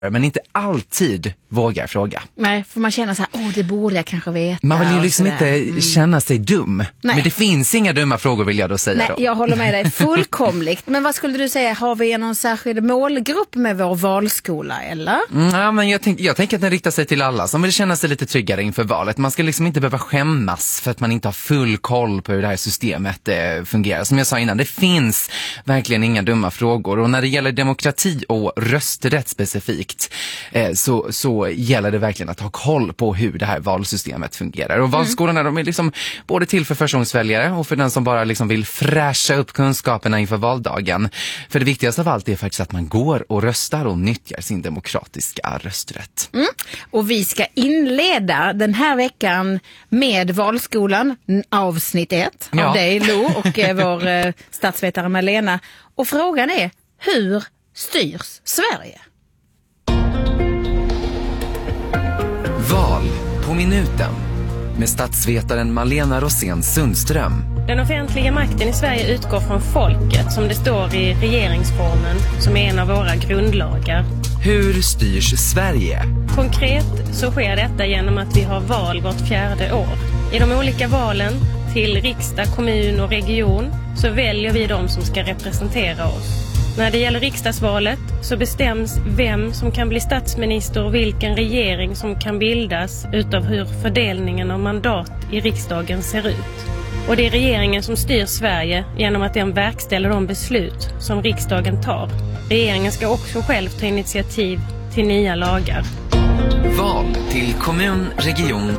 men inte alltid vågar fråga. Nej, för man känner så här, det borde jag kanske veta. Man vill ju liksom inte känna sig dum. Nej. Men det finns inga dumma frågor, vill jag då säga. Nej, då. jag håller med dig fullkomligt. Men vad skulle du säga, har vi någon särskild målgrupp med vår valskola, eller? Ja, men jag tänker att den riktar sig till alla som vill känna sig lite tryggare inför valet. Man ska liksom inte behöva skämmas för att man inte har full koll på hur det här systemet fungerar. Som jag sa innan, det finns verkligen inga dumma frågor. Och när det gäller demokrati och rösträtt specifikt så gäller det verkligen att ha koll på hur det här valsystemet fungerar. Och valskolorna, de är liksom både till för förstagångsväljare och för den som bara liksom vill fräscha upp kunskaperna inför valdagen. För det viktigaste av allt är faktiskt att man går och röstar och nyttjar sin demokratiska rösträtt. Och vi ska inleda den här veckan med valskolan, avsnitt 1 av dig, Lo, och vår statsvetare Malena. Och frågan är, hur styrs Sverige? Val på minuten med statsvetaren Malena Rosén Sundström. Den offentliga makten i Sverige utgår från folket, som det står i regeringsformen, som är en av våra grundlagar. Hur styrs Sverige? Konkret så sker detta genom att vi har val vart 4:e år. I de olika valen till riksdag, kommun och region så väljer vi de som ska representera oss. När det gäller riksdagsvalet så bestäms vem som kan bli statsminister och vilken regering som kan bildas utav hur fördelningen av mandat i riksdagen ser ut. Och det är regeringen som styr Sverige genom att den verkställer de beslut som riksdagen tar. Regeringen ska också själv ta initiativ till nya lagar. Val till kommun, region